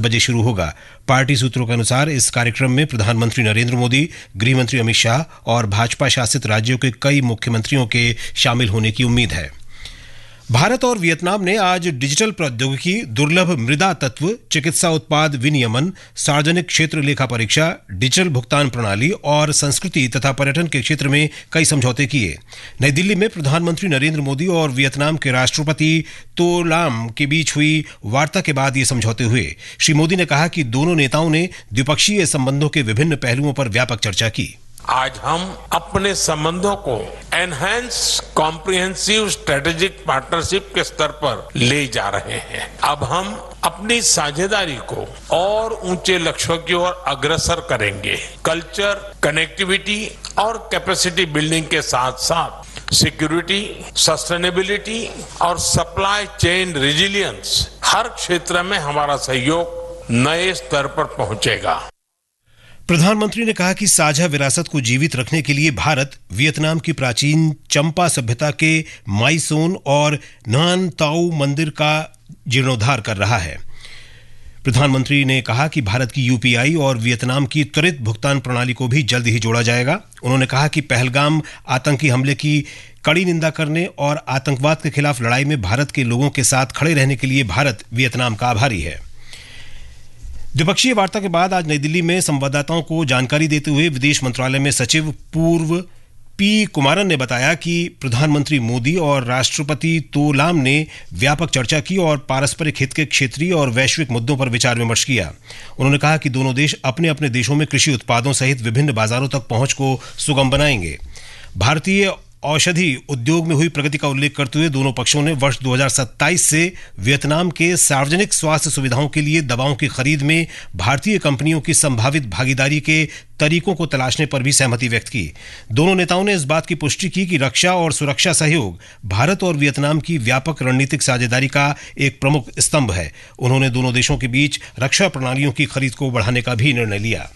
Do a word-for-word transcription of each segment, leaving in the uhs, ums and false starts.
बजे शुरू होगा। पार्टी सूत्रों के अनुसार इस कार्यक्रम में प्रधानमंत्री नरेंद्र मोदी, गृहमंत्री अमित शाह और भाजपा शासित राज्यों के कई मुख्यमंत्रियों के शामिल होने की उम्मीद है। भारत और वियतनाम ने आज डिजिटल प्रौद्योगिकी, दुर्लभ मृदा तत्व, चिकित्सा उत्पाद विनियमन, सार्वजनिक क्षेत्र लेखा परीक्षा, डिजिटल भुगतान प्रणाली और संस्कृति तथा पर्यटन के क्षेत्र में कई समझौते किए। नई दिल्ली में प्रधानमंत्री नरेंद्र मोदी और वियतनाम के राष्ट्रपति तो लाम के बीच हुई वार्ता के बाद ये समझौते हुए। श्री मोदी ने कहा कि दोनों नेताओं ने द्विपक्षीय संबंधों के विभिन्न पहलुओं पर व्यापक चर्चा की। आज हम अपने संबंधों को एनहांस कॉम्प्रिहेंसिव स्ट्रेटेजिक पार्टनरशिप के स्तर पर ले जा रहे हैं। अब हम अपनी साझेदारी को और ऊंचे लक्ष्यों की ओर अग्रसर करेंगे। कल्चर, कनेक्टिविटी और कैपेसिटी बिल्डिंग के साथ साथ सिक्योरिटी, सस्टेनेबिलिटी और सप्लाई चेन रेजिलियंस, हर क्षेत्र में हमारा सहयोग नए स्तर पर पहुंचेगा। प्रधानमंत्री ने कहा कि साझा विरासत को जीवित रखने के लिए भारत वियतनाम की प्राचीन चंपा सभ्यता के माईसोन और नान ताऊ मंदिर का जीर्णोद्धार कर रहा है। प्रधानमंत्री ने कहा कि भारत की यूपीआई और वियतनाम की त्वरित भुगतान प्रणाली को भी जल्द ही जोड़ा जाएगा। उन्होंने कहा कि पहलगाम आतंकी हमले की कड़ी निंदा करने और आतंकवाद के खिलाफ लड़ाई में भारत के लोगों के साथ खड़े रहने के लिए भारत वियतनाम का आभारी है। द्विपक्षीय वार्ता के बाद आज नई दिल्ली में संवाददाताओं को जानकारी देते हुए विदेश मंत्रालय में सचिव पूर्व पी कुमारन ने बताया कि प्रधानमंत्री मोदी और राष्ट्रपति तो लाम ने व्यापक चर्चा की और पारस्परिक हित के क्षेत्रीय और वैश्विक मुद्दों पर विचार विमर्श किया। उन्होंने कहा कि दोनों देश अपने अपने देशों में कृषि उत्पादों सहित विभिन्न बाजारों तक पहुंच को सुगम बनाएंगे। भारतीय औषधि उद्योग में हुई प्रगति का उल्लेख करते हुए दोनों पक्षों ने वर्ष दो हज़ार सत्ताईस से वियतनाम के सार्वजनिक स्वास्थ्य सुविधाओं के लिए दवाओं की खरीद में भारतीय कंपनियों की संभावित भागीदारी के तरीकों को तलाशने पर भी सहमति व्यक्त की। दोनों नेताओं ने इस बात की पुष्टि की कि रक्षा और सुरक्षा सहयोग भारत और वियतनाम की व्यापक रणनीतिक साझेदारी का एक प्रमुख स्तंभ है। उन्होंने दोनों देशों के बीच रक्षा प्रणालियों की खरीद को बढ़ाने का भी निर्णय लिया।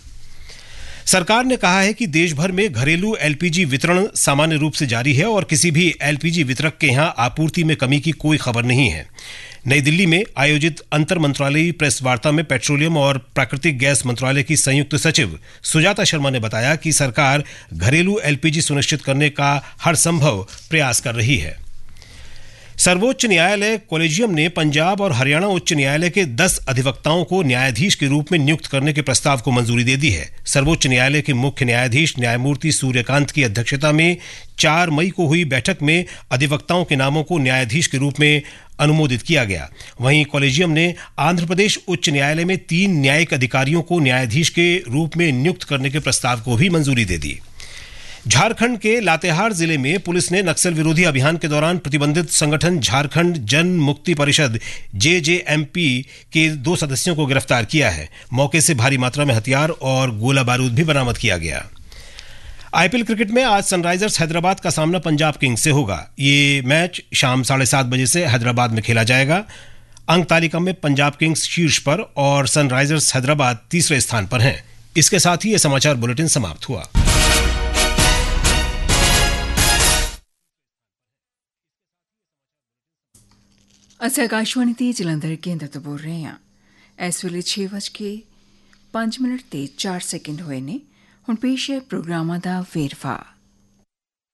सरकार ने कहा है कि देश भर में घरेलू एलपीजी वितरण सामान्य रूप से जारी है और किसी भी एलपीजी वितरक के यहां आपूर्ति में कमी की कोई खबर नहीं है। नई दिल्ली में आयोजित अंतर मंत्रालयी प्रेस वार्ता में पेट्रोलियम और प्राकृतिक गैस मंत्रालय की संयुक्त सचिव सुजाता शर्मा ने बताया कि सरकार घरेलू एलपीजी सुनिश्चित करने का हर संभव प्रयास कर रही है। सर्वोच्च न्यायालय कॉलेजियम ने पंजाब और हरियाणा उच्च न्यायालय के दस अधिवक्ताओं को न्यायाधीश के रूप में नियुक्त करने के प्रस्ताव को मंजूरी दे दी है। सर्वोच्च न्यायालय के मुख्य न्यायाधीश न्यायमूर्ति सूर्यकांत की अध्यक्षता में चार मई को हुई बैठक में अधिवक्ताओं के नामों को न्यायाधीश के रूप में अनुमोदित किया गया। वहीं कॉलेजियम ने आंध्र प्रदेश उच्च न्यायालय में तीन न्यायिक अधिकारियों को न्यायाधीश के रूप में नियुक्त करने के प्रस्ताव को भी मंजूरी दे दी। झारखंड के लातेहार जिले में पुलिस ने नक्सल विरोधी अभियान के दौरान प्रतिबंधित संगठन झारखंड जन मुक्ति परिषद जे जे एम पी के दो सदस्यों को गिरफ्तार किया है। मौके से भारी मात्रा में हथियार और गोला बारूद भी बरामद किया गया। आईपीएल क्रिकेट में आज सनराइजर्स हैदराबाद का सामना पंजाब किंग्स से होगा। ये मैच शाम साढ़े सात बजे से हैदराबाद में खेला जाएगा। अंक तालिका में पंजाब किंग्स शीर्ष पर और सनराइजर्स हैदराबाद तीसरे स्थान पर हैं। इसके साथ ही यह समाचार बुलेटिन समाप्त हुआ। ਅਸੀਂ ਆਕਾਸ਼ਵਾਣੀ ਤੇ ਜਲੰਧਰ ਕੇਂਦਰ ਤੋਂ ਬੋਲ ਰਹੇ ਹਾਂ। ਇਸ ਵੇਲੇ ਛੇ ਵੱਜ ਕੇ ਪੰਜ ਮਿੰਟ ਤੇ ਚਾਰ ਸੈਕਿੰਡ ਹੋਏ ਨੇ। ਹੁਣ ਪੇਸ਼ ਹੈ ਪ੍ਰੋਗਰਾਮਾਂ ਦਾ ਵੇਰਵਾ।